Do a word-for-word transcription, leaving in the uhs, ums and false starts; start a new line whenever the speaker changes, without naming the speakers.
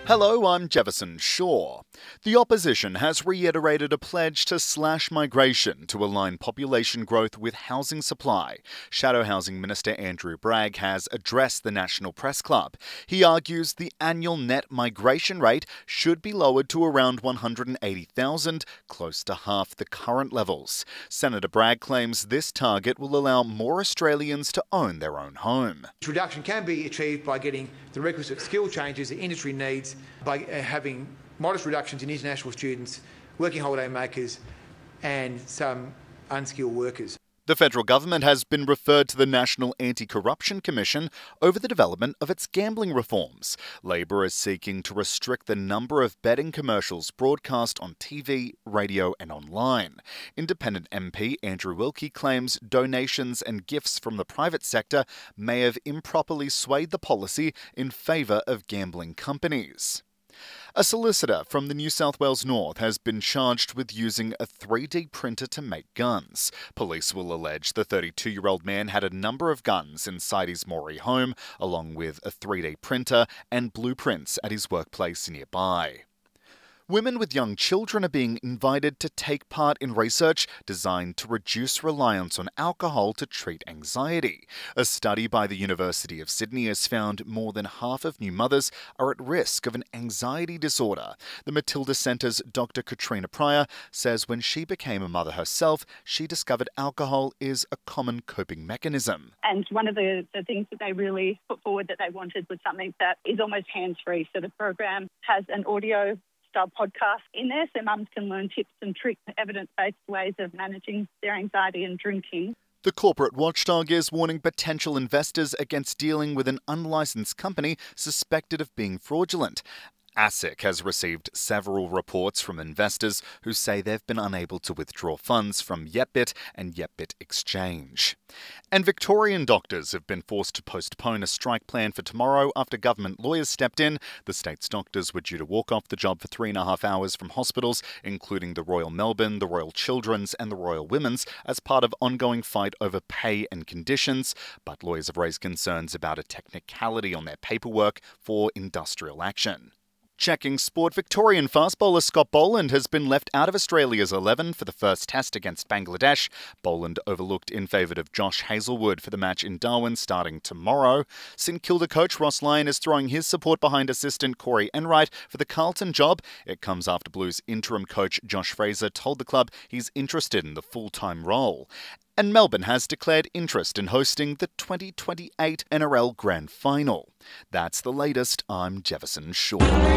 Hello, I'm Jefferson Shaw. The opposition has reiterated a pledge to slash migration to align population growth with housing supply. Shadow Housing Minister Andrew Bragg has addressed the National Press Club. He argues the annual net migration rate should be lowered to around one hundred eighty thousand, close to half the current levels. Senator Bragg claims this target will allow more Australians to own their own home.
This reduction can be achieved by getting the requisite skill changes the industry needs, by having modest reductions in international students, working holiday makers and some unskilled workers.
The federal government has been referred to the National Anti-Corruption Commission over the development of its gambling reforms. Labor is seeking to restrict the number of betting commercials broadcast on T V, radio and online. Independent M P Andrew Wilkie claims donations and gifts from the private sector may have improperly swayed the policy in favour of gambling companies. A solicitor from the New South Wales North has been charged with using a three D printer to make guns. Police will allege the thirty-two-year-old man had a number of guns inside his Moree home, along with a three D printer and blueprints at his workplace nearby. Women with young children are being invited to take part in research designed to reduce reliance on alcohol to treat anxiety. A study by the University of Sydney has found more than half of new mothers are at risk of an anxiety disorder. The Matilda Centre's Doctor Katrina Pryor says when she became a mother herself, she discovered alcohol is a common coping mechanism.
And one of the, the things that they really put forward that they wanted was something that is almost hands-free. So the program has an audio style podcast in there so mums can learn tips and tricks, evidence-based ways of managing their anxiety and drinking.
The corporate watchdog is warning potential investors against dealing with an unlicensed company suspected of being fraudulent. ASIC has received several reports from investors who say they've been unable to withdraw funds from Yepbit and Yepbit Exchange. And Victorian doctors have been forced to postpone a strike plan for tomorrow after government lawyers stepped in. The state's doctors were due to walk off the job for three and a half hours from hospitals, including the Royal Melbourne, the Royal Children's and the Royal Women's, as part of ongoing fight over pay and conditions. But lawyers have raised concerns about a technicality on their paperwork for industrial action. Checking sport, Victorian fast bowler Scott Boland has been left out of Australia's eleven for the first test against Bangladesh. Boland overlooked in favour of Josh Hazlewood for the match in Darwin starting tomorrow. St Kilda coach Ross Lyon is throwing his support behind assistant Corey Enright for the Carlton job. It comes after Blues interim coach Josh Fraser told the club he's interested in the full-time role. And Melbourne has declared interest in hosting the twenty twenty-eight N R L Grand Final. That's the latest. I'm Jefferson Shaw.